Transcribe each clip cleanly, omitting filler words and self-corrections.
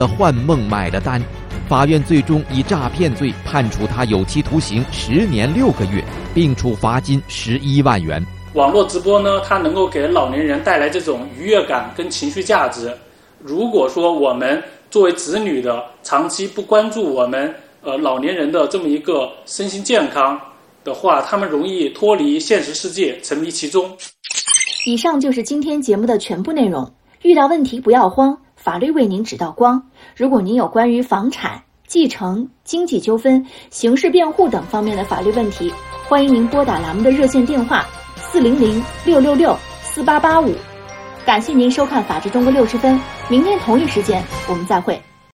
幻梦买了单。法院最终以诈骗罪判处他有期徒刑10年6个月，并处罚金11万元。 网络直播呢，它能够给老年人带来这种愉悦感跟情绪价值。如果说我们作为子女的长期不关注我们老年人的这么一个身心健康的话，他们容易脱离现实世界，沉迷其中。 以上就是今天节目的全部内容。遇到问题不要慌，法律为您指道光。如果您有关于房产、继承、经济纠纷、刑事辩护等方面的法律问题，欢迎您拨打栏目的热线电话400-666-4885。感谢您收看《法治中国60分》，明天同一时间我们再会。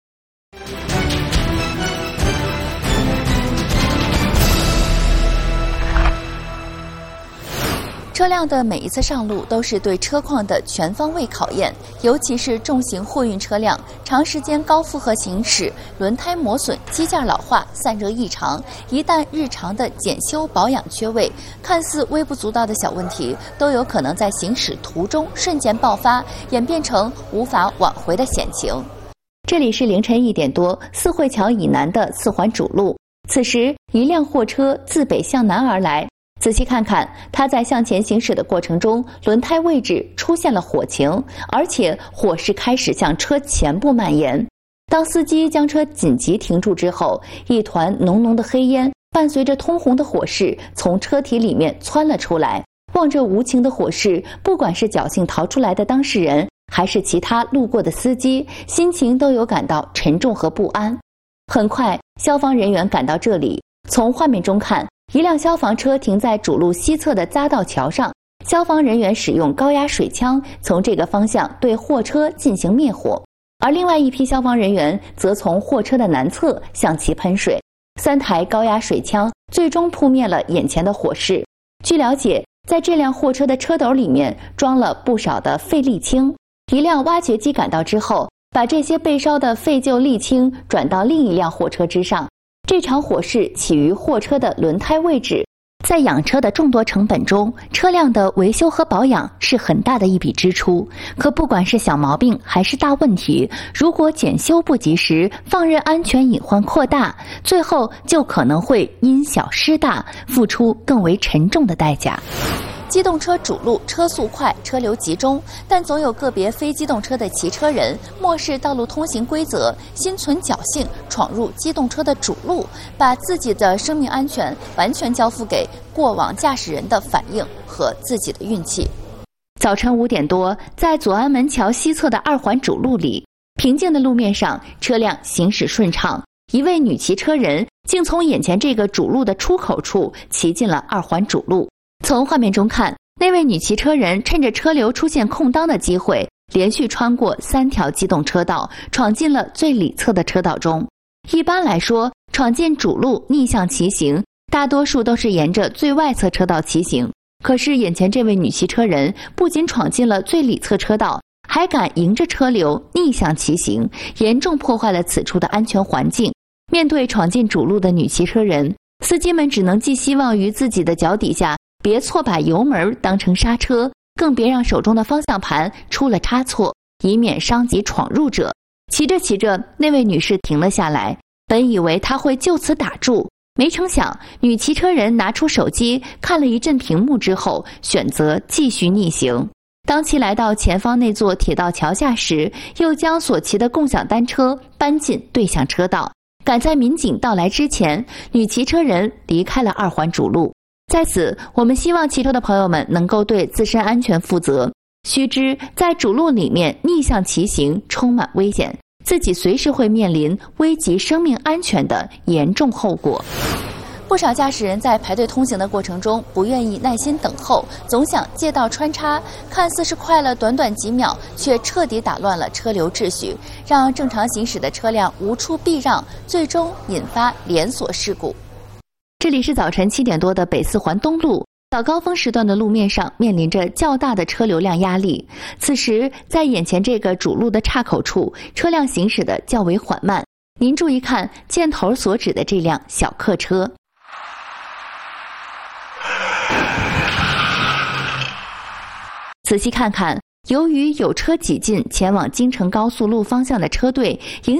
车辆的每一次上路都是对车况的全方位考验，尤其是重型货运车辆，长时间高负荷行驶，轮胎磨损、机件老化、散热异常，一旦日常的检修保养缺位，看似微不足道的小问题，都有可能在行驶途中瞬间爆发，演变成无法挽回的险情。这里是凌晨1点多，四惠桥以南的4环主路，此时一辆货车自北向南而来。仔细看看，它在向前行驶的过程中，轮胎位置出现了火情，而且火势开始向车前部蔓延。当司机将车紧急停住之后，一团浓浓的黑烟伴随着通红的火势从车体里面窜了出来。望着无情的火势，不管是侥幸逃出来的当事人，还是其他路过的司机，心情都有感到沉重和不安。很快，消防人员赶到这里，从画面中看，一辆消防车停在主路西侧的匝道桥上，消防人员使用高压水枪从这个方向对货车进行灭火，而另外一批消防人员则从货车的南侧向其喷水。3台高压水枪最终扑灭了眼前的火势。据了解，在这辆货车的车斗里面装了不少的废沥青，一辆挖掘机赶到之后，把这些被烧的废旧沥青转到另一辆货车之上。这场火势起于货车的轮胎位置。在养车的众多成本中，车辆的维修和保养是很大的一笔支出。可不管是小毛病还是大问题，如果检修不及时，放任安全隐患扩大，最后就可能会因小失大，付出更为沉重的代价。机动车主路车速快，车流集中，但总有个别非机动车的骑车人漠视道路通行规则，心存侥幸闯入机动车的主路，把自己的生命安全完全交付给过往驾驶人的反应和自己的运气。早晨5点多，在左安门桥西侧的2环主路里，平静的路面上车辆行驶顺畅，一位女骑车人竟从眼前这个主路的出口处骑进了2环主路。从画面中看，那位女骑车人趁着车流出现空当的机会，连续穿过3条机动车道，闯进了最里侧的车道中。一般来说，闯进主路逆向骑行，大多数都是沿着最外侧车道骑行。可是眼前这位女骑车人不仅闯进了最里侧车道，还敢迎着车流逆向骑行，严重破坏了此处的安全环境。面对闯进主路的女骑车人，司机们只能寄希望于自己的脚底下别错把油门当成刹车，更别让手中的方向盘出了差错，以免伤及闯入者。骑着骑着，那位女士停了下来，本以为她会就此打住，没成想女骑车人拿出手机看了一阵屏幕之后，选择继续逆行。当其来到前方那座铁道桥下时，又将所骑的共享单车搬进对向车道。赶在民警到来之前，女骑车人离开了2环主路。在此，我们希望骑车的朋友们能够对自身安全负责。须知，在主路里面逆向骑行充满危险，自己随时会面临危及生命安全的严重后果。不少驾驶人在排队通行的过程中不愿意耐心等候，总想借道穿插，看似是快了短短几秒，却彻底打乱了车流秩序，让正常行驶的车辆无处避让，最终引发连锁事故。这里是早晨7点多的北4环东路，早高峰时段的路面上面临着较大的车流量压力。此时，在眼前这个主路的岔口处，车辆行驶的较为缓慢。您注意看箭头所指的这辆小客车。仔细看看，由于有车挤进前往京承高速路方向的车队，影